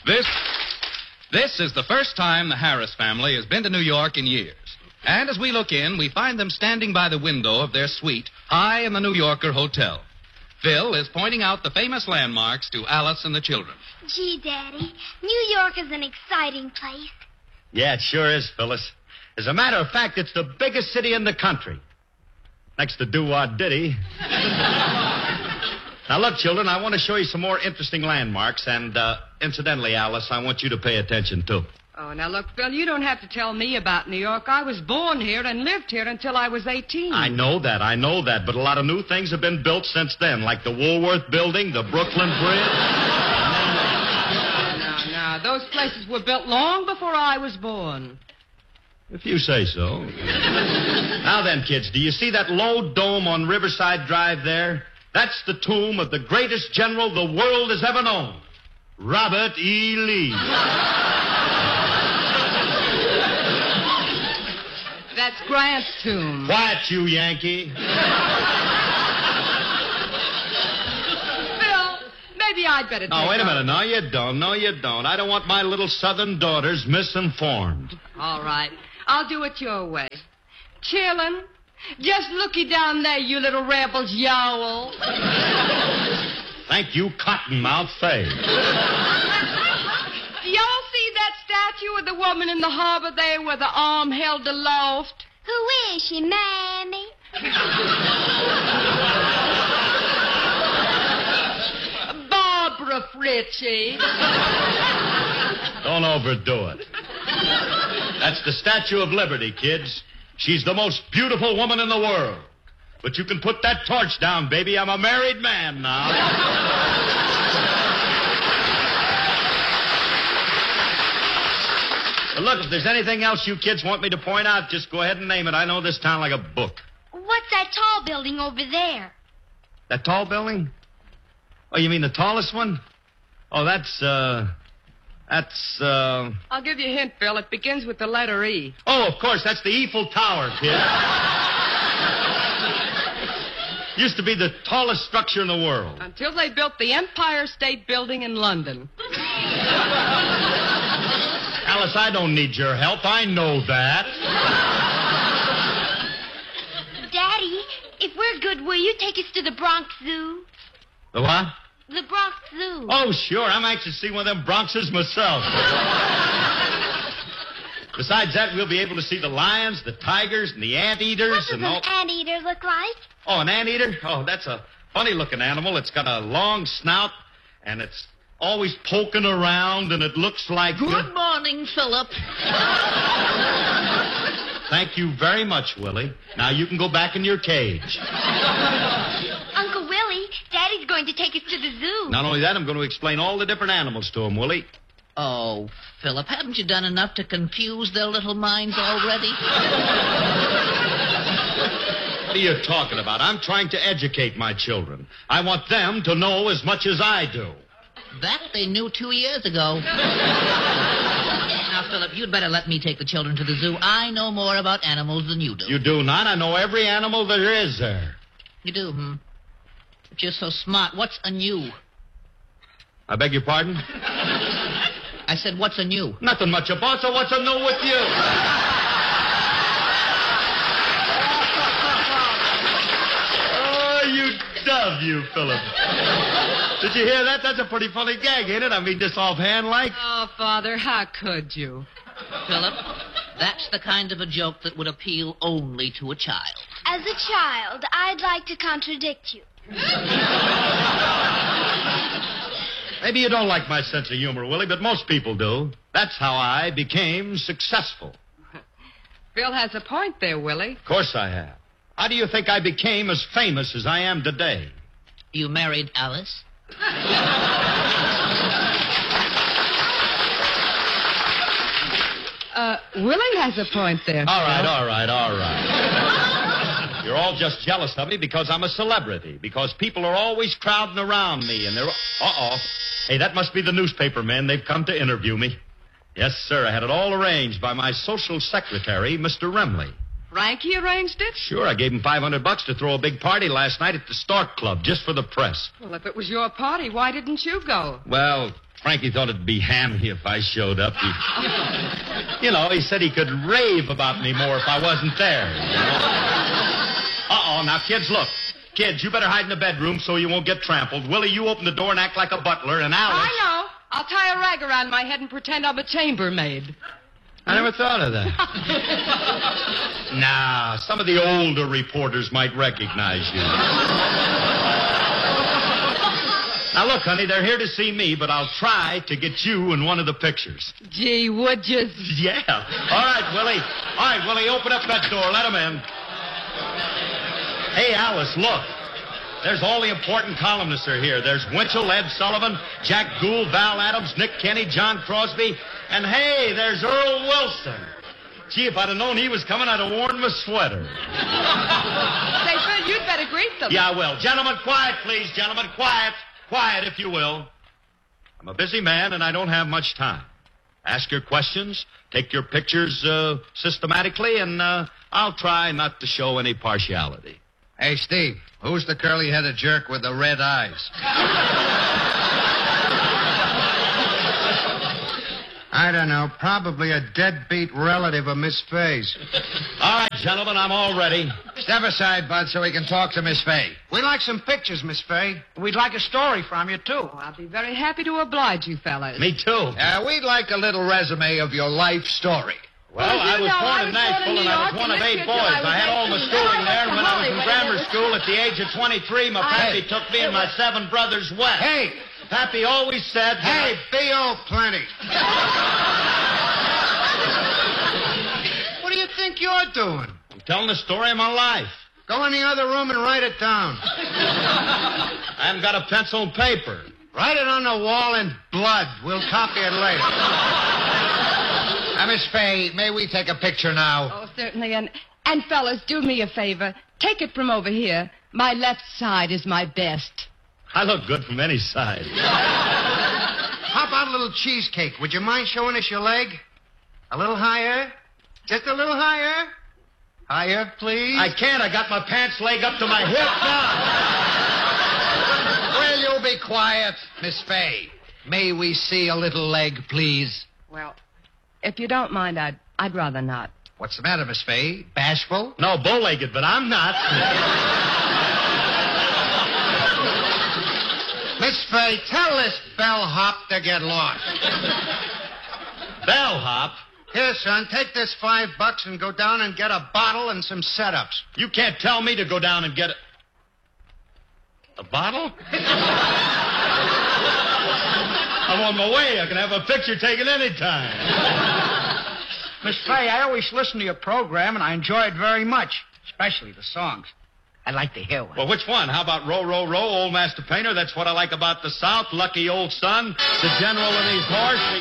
This is the first time the Harris family has been to New York in years. And as we look in, we find them standing by the window of their suite high in the New Yorker hotel. Phil is pointing out the famous landmarks to Alice and the children. Gee, Daddy, New York is an exciting place. Yeah, it sure is, Phyllis. As a matter of fact, it's the biggest city in the country. Next to Doo-Wah Diddy. Now, look, children, I want to show you some more interesting landmarks, and, incidentally, Alice, I want you to pay attention, too. Oh, now, look, Phil, you don't have to tell me about New York. I was born here and lived here until I was 18. I know that, but a lot of new things have been built since then, like the Woolworth Building, the Brooklyn Bridge. No, those places were built long before I was born. If you say so. Now then, kids, do you see that low dome on Riverside Drive there? That's the tomb of the greatest general the world has ever known, Robert E. Lee. That's Grant's tomb. Quiet, you Yankee. Phil, maybe I'd better take Oh, wait a off. minute. No, you don't. I don't want my little southern daughters misinformed. All right. I'll do it your way. Chillin', just looky down there, you little rebels, yowl. Thank you, Cottonmouth Fay. Y'all see that statue of the woman in the harbor there with the arm held aloft? Who is she, Mammy? Barbara Fritchie. Don't overdo it. That's the Statue of Liberty, kids. She's the most beautiful woman in the world. But you can put that torch down, baby. I'm a married man now. But look, if there's anything else you kids want me to point out, just go ahead and name it. I know this town like a book. What's that tall building over there? That tall building? Oh, you mean the tallest one? Oh, that's. I'll give you a hint, Phil. It begins with the letter E. Oh, of course, that's the Eiffel Tower, kid. Used to be the tallest structure in the world. Until they built the Empire State Building in London. Alice, I don't need your help. I know that. Daddy, if we're good, will you take us to the Bronx Zoo? The what? The Bronx Zoo. Oh, sure. I'm anxious to see one of them Bronxes myself. Besides that, we'll be able to see the lions, the tigers, and the anteaters. What does an anteater look like? Oh, an anteater? Oh, that's a funny-looking animal. It's got a long snout, and it's always poking around, and it looks like... Good morning, Philip. Thank you very much, Willie. Now you can go back in your cage. Uncle Willie, Daddy's going to take us to the zoo. Not only that, I'm going to explain all the different animals to him, Willie. Oh, Philip, haven't you done enough to confuse their little minds already? What are you talking about? I'm trying to educate my children. I want them to know as much as I do. That they knew 2 years ago. Now, Philip, you'd better let me take the children to the zoo. I know more about animals than you do. You do not? I know every animal there is there. You do, But you're so smart. What's a new? I beg your pardon? I said, what's a new? Nothing much about, so what's a new with you? Oh, you dove, you, Philip. Did you hear that? That's a pretty funny gag, ain't it? I mean, just offhand like. Oh, Father, how could you? Philip, that's the kind of a joke that would appeal only to a child. As a child, I'd like to contradict you. Maybe you don't like my sense of humor, Willie, but most people do. That's how I became successful. Phil has a point there, Willie. Of course I have. How do you think I became as famous as I am today? You married Alice? Willie has a point there. All right. You're all just jealous of me because I'm a celebrity, because people are always crowding around me, and they're... Uh-oh. Hey, that must be the newspaper men. They've come to interview me. Yes, sir. I had it all arranged by my social secretary, Mr. Remley. Frankie arranged it? Sure, I gave him $500 to throw a big party last night at the Stork Club, just for the press. Well, if it was your party, why didn't you go? Well, Frankie thought it'd be hammy if I showed up. He said he could rave about me more if I wasn't there. Uh-oh, now, kids, look. Kids, you better hide in the bedroom so you won't get trampled. Willie, you open the door and act like a butler, and Alice... I know. I'll tie a rag around my head and pretend I'm a chambermaid. I never thought of that. Nah, some of the older reporters might recognize you. Now, look, honey, they're here to see me, but I'll try to get you in one of the pictures. Gee, would you? Yeah. All right, Willie, open up that door. Let them in. Hey, Alice, look. There's all the important columnists are here. There's Winchell, Ed Sullivan, Jack Gould, Val Adams, Nick Kenny, John Crosby, and hey, there's Earl Wilson. Gee, if I'd have known he was coming, I'd have worn my sweater. Say, Phil, you'd better greet them. Yeah, I will. Gentlemen, quiet, please, gentlemen. Quiet. Quiet, if you will. I'm a busy man, and I don't have much time. Ask your questions, take your pictures systematically, and I'll try not to show any partiality. Hey, Steve, who's the curly-headed jerk with the red eyes? I don't know. Probably a deadbeat relative of Miss Fay's. All right, gentlemen, I'm all ready. Step aside, Bud, so we can talk to Miss Fay. We'd like some pictures, Miss Fay. We'd like a story from you, too. Oh, I'll be very happy to oblige you, fellas. Me too. We'd like a little resume of your life story. Well, I was born in Nashville, and I was one of 8 boys. I had all my schooling there, and when I was in grammar school at the age of 23, my pappy took me and my 7 brothers west. Hey! Pappy always said... Hey, B.O. Plenty. What do you think you're doing? I'm telling the story of my life. Go in the other room and write it down. I haven't got a pencil and paper. Write it on the wall in blood. We'll copy it later. Miss Fay, may we take a picture now? Oh, certainly. And fellas, do me a favor. Take it from over here. My left side is my best. I look good from any side. How about a little cheesecake? Would you mind showing us your leg? A little higher? Just a little higher? Higher, please? I can't. I got my pants leg up to my hip now. Will you be quiet, Miss Fay? May we see a little leg, please? Well, if you don't mind, I'd rather not. What's the matter, Miss Fay? Bashful? No, bow-legged, but I'm not. Miss Fay, tell this bellhop to get lost. Bellhop? Here, son, take this $5 and go down and get a bottle and some setups. You can't tell me to go down and get a bottle? I'm on my way. I can have a picture taken anytime. Miss Fay, I always listen to your program, and I enjoy it very much, especially the songs. I'd like to hear one. Well, which one? How about Row, Row, Row, Old Master Painter? That's what I like about the South. Lucky Old Sun, The General and His Horse.